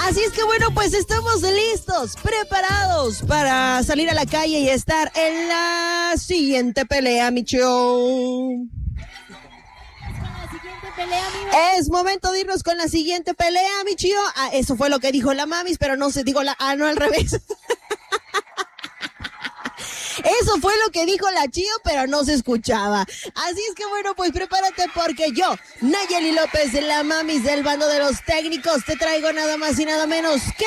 Así es que bueno, pues estamos listos, preparados para salir a la calle y estar en la siguiente pelea, mi show. Es momento de irnos con la siguiente pelea, mi chío. Eso fue lo que dijo la mamis, pero no se digo no al revés. Eso fue lo que dijo la Chío, pero no se escuchaba. Así es que bueno, pues prepárate porque yo, Nayeli López, la mamis del bando de los técnicos, te traigo nada más y nada menos que